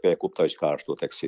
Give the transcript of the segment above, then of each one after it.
e kuptoj çka ashtu teksi.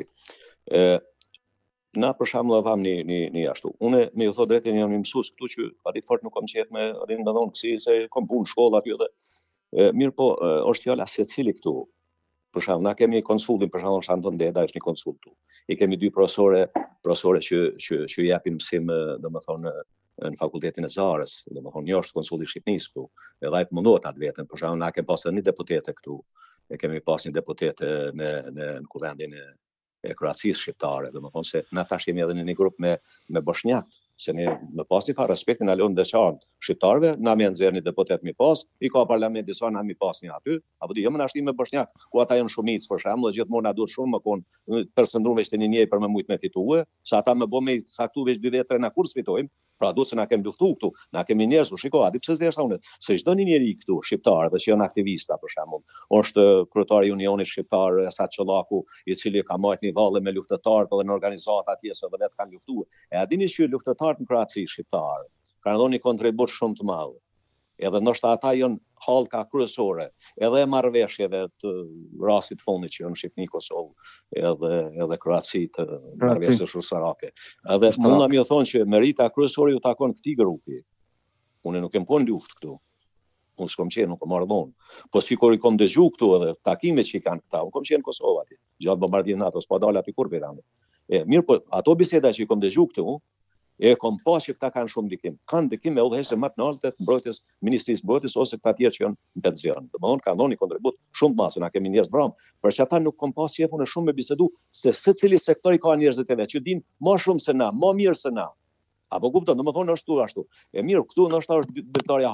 Na për shembull tham një ashtu. Unë me ju thot drejtën jam mësues këtu që aty fort nuk kam qejf me aty ndonjë kësi se kam punë shkollë aty edhe mirë po është fjala secili këtu. Për shembull, na kemi konsullin, për shembull, Anton Deda është një konsull këtu. I kemi dy profesorë që japin mësim, domethënë në fakultetin e Zarës, domethënë një është konsulli i Shqipërisë këtu. Edhe ai mundohet atë vetën, për shembull, na kemi pasur një deputete këtu. E kemi pasur një deputete në kuvendin e Kroacisë shqiptare, domethënë se na tash jemi edhe në një grup me bosnjakë. Se ne me pas një farë respektin alon dhe qartë shqiptarve, na me nxerrni deputet mi pas, i ka parlamenti sa na mi pas një aty, apo di jo më na shtim me bosnjak, ku ata janë shumicë për shembull, gjithmonë na duhet shumë më kon përshëndruar veç të një për më shumë me fitue, sa ata më bë me saktu veç 2 vjet 3 na kurs fitojmë. Pra duhet se na kemi luftu këtu, na kemi njerëz, shiko, a di pse s'desha unë, se çdo një njeri këtu shqiptar dhe që janë aktivista për shembull, është kryetari i Unionit Shqiptar Asat Çollaku, i cili ka marrë një valle me luftëtarët edhe në organizata atje se vetë kanë luftuar. E a dini që luftëtarët në Kroaci shqiptar kanë dhënë një kontribut shumë të madh. Edhe ndoshta ata janë hallka kryesore, edhe marrëveshjeve të rastit fundit që në Shqipëri, Kosovë, edhe Kroaci të marrëveshjes ushtarake. Edhe mundam ju thonë që merita kryesore ju takon këtij grupi. Unë nuk kem punë luftë këtu. Unë s'kom qenë, nuk kom marrë dhonë. Po sikur i kom dëgju këtu edhe takimet që i kanë këta, unë kom qenë në Kosovë aty, gjatë bombardimit NATO, s'po dal aty kur Virane. Mirë po, ato biseda që i kom dëgju këtu, e kom pas që këta kanë shumë ndikim. Kanë ndikim me udhëheqëse më të lartë të mbrojtjes, Ministrisë Mbrojtjes ose këta tjerë që janë në penzion. Domthonë kanë dhënë një kontribut shumë të madh, na kemi njerëz bram. Për çata nuk kom pas jepun e shumë me bisedu se secili sektor i ka njerëzit e vet që dinë më shumë se na, më mirë se na. Apo kupton, domethënë është ashtu. E mirë, këtu ndoshta është detarja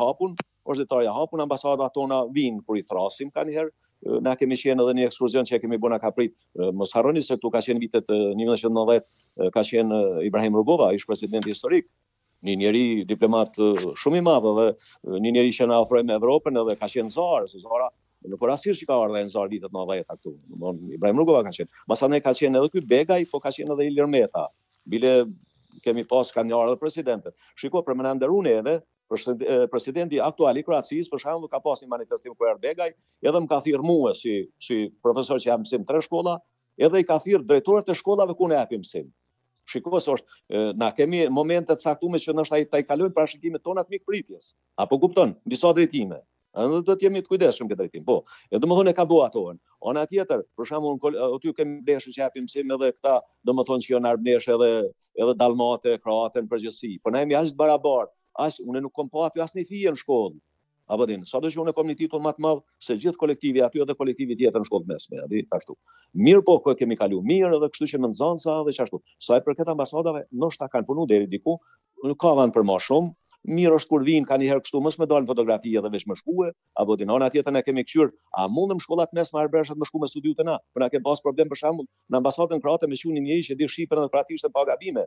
hapun, ambasadat tona vinë kur i thrasim kanë herë. Na kemi qenë edhe një ekskursion që kemi bëna ka prit. Mos harroni se këtu ka qenë vitet 1990, ka qenë Ibrahim Rugova, ish presidenti historik. Një njeri diplomat shumë i madh dhe një njeri që na ofroi me Evropën edhe ka qenë zar, se zara nuk rastisht që ka ardhur në zar vitet 90 këtu. Domthonë Ibrahim Rugova ka qenë. Masanë ka qenë edhe ky Begaj, po ka qenë edhe Ilir Meta. Bile kemi pas kanë ardhur presidentët. Shiko për më na nderune edhe presidenti aktual i Kroacisë për shembull ka pas një manifestim ku erdhi Begaj, edhe më ka thirrë mua si profesor që jam mësim 3 shkolla, edhe i ka thirrë drejtorët e shkollave ku ne japim mësim. Shiko se është na kemi momente të caktuara që ndoshta ai kalojnë parashikimet tona të mikpritjes. Apo kupton, disa drejtime. Ëndër do të jemi të kujdesshëm këtë drejtim. Po, domethënë e ka bëu ato. Ana tjetër, për shembull, aty kemi bleshë që japim mësim edhe këta, domethënë që janë arblesh edhe dallmate, kroate në përgjithësi. Po na jemi aq të barabartë. Unë nuk kom pa aty asnjë fije në shkollë. Apo din, sado që unë kam një titull më të madh se gjithë kolektivi aty edhe kolektivi tjetër në shkollë mesme, aty ashtu. Mirë po kemi kaluar mirë edhe kështu që në nxënësa edhe çashtu. Sa i përket ambasadave, ndoshta kanë punuar deri diku, nuk ka vend për më shumë. Mirë është kur vinë kanë një herë kështu, mos më dalin fotografi edhe veç më shkuë, apo din, ana tjetër ne kemi kthyer, a mundem shkollat mesme arbërshat më shku me studiut e na? Po na ke pas problem për shembull në ambasadën kroate me qenë një që di shqipen edhe praktikisht e pa gabime.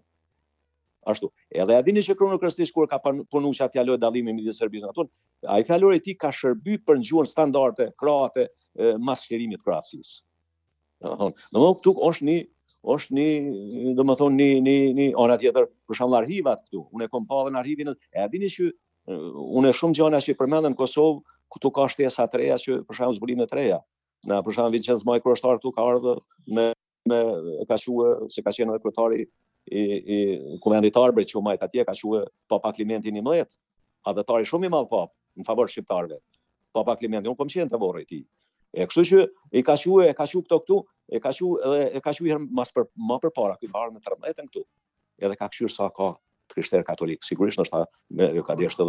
Ashtu. Edhe a dini që Kruno Krstiç kur ka punu që atë fjaloj dallimi midis Serbisë aton, ai fjalori i tij ka shërby për ngjuhën standarde kroate mas qerimit të Kroacisë. Domethënë këtu është domethënë një ana tjetër për shembull arhivat këtu. Unë kam pa në arhivin e a dini që unë shumë gjëra që përmendën në Kosovë, këtu ka shtesa të reja që për shembull zbulime të reja. Na për shembull Vincenz Maj Kurështar këtu ka ardhur me ka thënë se ka qenë edhe kryetari i kuvendit arbërit që majt atje ka thënë Papa Klimenti 11, adhetari shumë i madh pap në favor shqiptarëve. Papa Klimenti, unë kam qenë të vorrë i tij. E kështu që e ka thënë këtu, e ka thënë herë më përpara ky bar në 13 këtu. Edhe ka kthyer sa ka krishterë katolik. Sigurisht ndoshta ka deshtë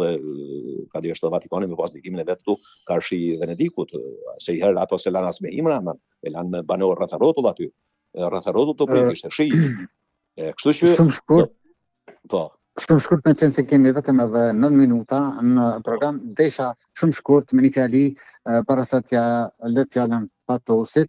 edhe Vatikani me pas ndikimin e vet këtu, karshi Venedikut, se i herë ato se lanë as me imra, e lanë me banor rreth rrotull aty. Rreth rrotull të prit ishte shi. Kështu që shumë shkurt. Po. Shumë shkurt me qenë se kemi vetëm edhe 9 minuta në program, desha shumë shkurt me një fjali para sa t'ja lë fjalën Fatosit.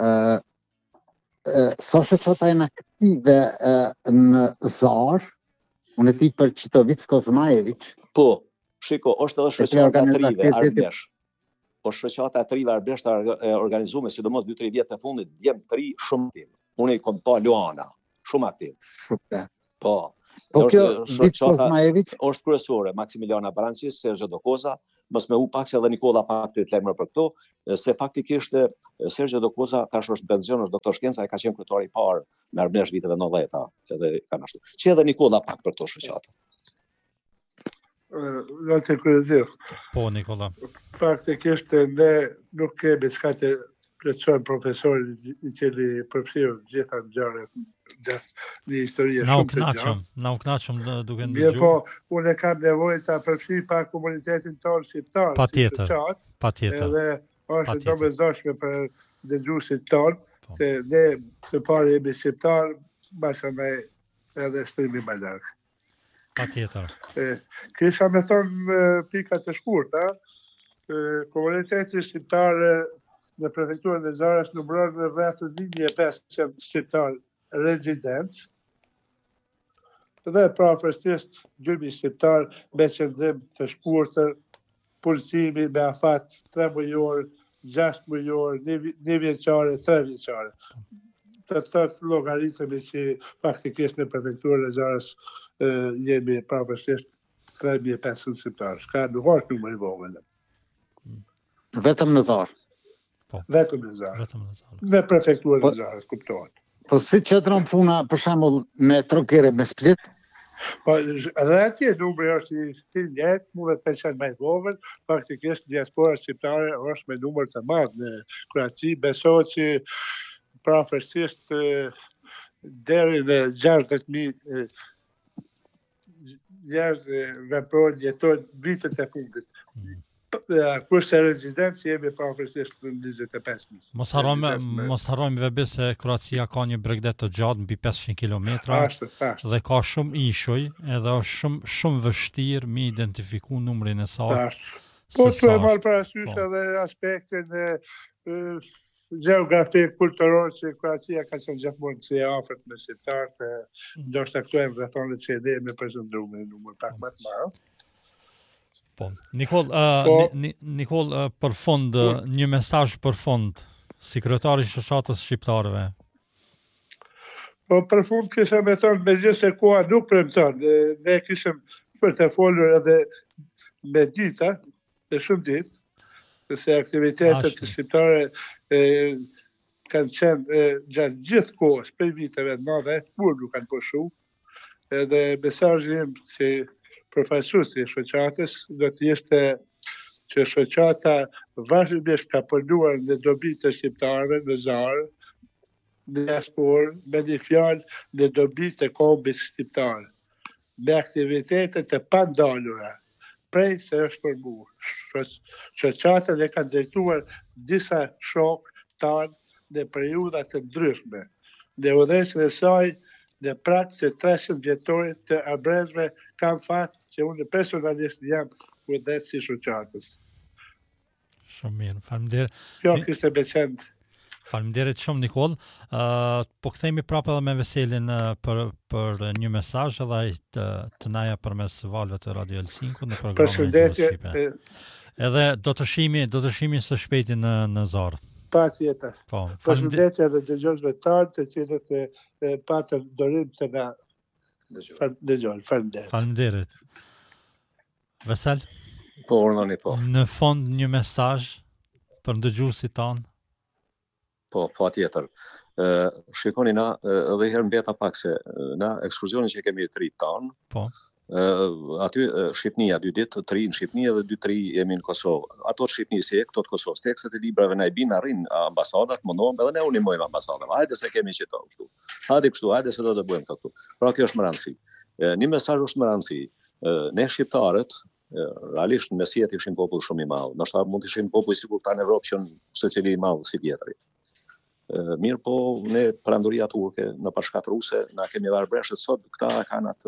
Sa shoqata janë aktive në ZAR, unë e ti për Qitovic Kozmajevic. Po, shiko, është edhe shoqata e trive arbesh. Po shoqata e trive arbesh e organizuar, sidomos 2-3 vjet të fundit, djem 3 shumë tim. Unë i kom pa Luana, shumë aktiv. Super. Po. Po kjo Vic Kozmajevic është kryesore, Maximiliana Branci, Sergio Dokoza, mos me u pak se edhe Nikola pak të lajmër për këto, se faktikisht Sergio Dokoza tash është pension, është doktor shkenca, ka qenë kryetari i parë në armesh viteve 90-ta, edhe kanë ashtu. Që edhe Nikola pak për këto shoqata. Të kryezir. Po, Nikola. Faktikisht ne nuk kemi çka të plotësojmë profesorin i cili përfshirë gjitha ngjarjet gjatë një historie shumë të gjatë. Na u kënaqëm duke ndëgjuar. Po, unë kam nevojë ta përfshij pa komunitetin tonë shqiptar. Patjetër. Edhe është domosdoshme për dëgjuesit tonë, se ne së pari jemi shqiptar, mbasë edhe strimi më larg. Patjetër. Kisha me thonë pikat të shkurta, komuniteti shqiptar në prefekturën e Zaras numëron rreth 1.500 shqiptar rezidencë dhe prafërsisht 2.000 shqiptar me qëndrim të shkurtër, punësimi me afat 3 mujor, 6 mujor, 1 vjeçare, 3 vjeçare. Të thotë llogaritemi që faktikisht në prefekturën e Zaras jemi prafërsisht 3.500 shqiptarë. Shka nuk është numër i vogël. Vetëm në Zarë. Vetëm në Zarë. Në prefekturën e Zarës, kuptohet. Po si qëtëron puna, për shembull, me Trokere, me Split? Po, edhe atje numri është i njëjtë, mund të qenë më i vogël, faktikisht diaspora shqiptare është me numër të madh në Kroaci, besohet që prafërsisht deri në 60.000 njerëz veprojnë, jetojnë vitet e fundit. Kurse rezidencë jemi prafërsisht në 25.000. Mos harrojmë vetë se Kroacia ka një bregdet të gjatë mbi 500 kilometra dhe ka shumë ishuj, edhe është shumë vështirë mi identifiku numrin e saj. Po të marrë parasysh edhe aspektin gjeografik, kulturor, që Kroacia ka qenë gjithmonë si e afërt me shqiptarët, ndoshta këtu e rrethonet që ne jemi prezantuar me numër pak më të madh. Po. Nikol, për fund, një mesazh për fund, si kryetari i shoqatës shqiptarëve. Po për fund kisha me thonë, megjithëse koha nuk premton, ne kishim për të folur edhe me dita, me shumë ditë, se aktivitetet të shqiptare kanë qenë gjatë gjithë kohës, për viteve 90, kur nuk kanë pushu, edhe mesazhi im që përfaqësuesi i shoqatës do të ishte që shoqata vazhdimisht ka punuar në dobi të shqiptarëve në Zarë, në diasporë, me një fjalë në dobi të kombit shqiptar, me aktivitete të pandalura, prej se është formuar. Shoqata e kanë drejtuar disa shokë tanë në periudha të ndryshme. Në udhëheqjen e saj në prakë të 300 vjetorit të abrezve kam fatë që unë personalisht jam udhëheqës si shoqatës. Shumë mirë, faleminderit. Kjo kishte beqend. Faleminderit shumë Nikol. Po kthehemi prapë edhe me Veselin për një mesazh edhe të naja përmes valëve të Radio Helsinkut në programin e Shqipe. Edhe do të shihemi së shpejti në Zarë. Patjetër. Po. Përshëndetje edhe dëgjuesve tanë të cilët patën dorim të na dëgjojnë. Faleminderit. Faleminderit. Vesel? Po, urnani po. Në fond një mesazh për dëgjuesit tanë. Po, patjetër. Shikoni na edhe herë mbeta pak se na ekskursionin që kemi 3 tanë. Po. Aty Shqipnia 2 ditë, 3 në Shqipni dhe 2-3 jemi në Kosovë. Ato të Shqipni si këto të Kosovës, tekstet e librave na i bin arrin ambasadat, mundohem edhe ne unimojmë ambasadat. Hajde se kemi qëto kështu. Hajde se do të bëjmë këtu. Pra kjo është më rëndësi. Një mesazh është më rëndësi. Ne shqiptarët realisht në mesjet ishim popull shumë i madh. Ndoshta mund të ishim popull i sigurt në Evropë që secili i madh si vjetri. Mirë po, ne perandoria turke në bashkat ruse na kemi marrë breshët sot, këta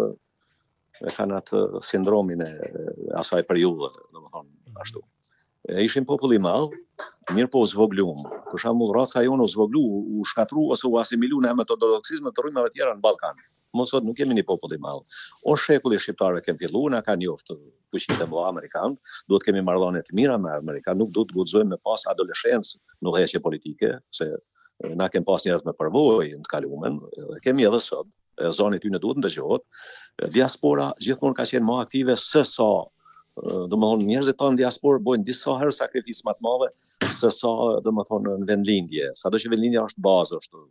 kanë atë sindromin e asaj periudhe, domethënë ashtu. Ishim popull i madh, mirë po u zvogluam. Për shembull, raca jonë u zvoglu, u shkatru ose u asimilu në ortodoksizëm të rrymave të tjera në Ballkan. Mos sot nuk kemi një popull i madh. O shekulli shqiptarëve kemi filluar, na kanë njoftë fuqitë e mëdha amerikanë, duhet kemi marrëdhënie të mira me amerikanë, nuk duhet të guxojmë me pas adoleshencë në udhëheqje politike, se na kemi pas njerëz me përvojë në të kaluarën, kemi edhe sot. Zonit ty në duhet ndëgjohet. Diaspora gjithmonë ka qenë më aktive se sa do më thonë njerëzit tonë në diasporë bojnë disa herë sakrificë më të madhe se sa do më thonë në vendlindje. Sado që vendlindja është bazë, është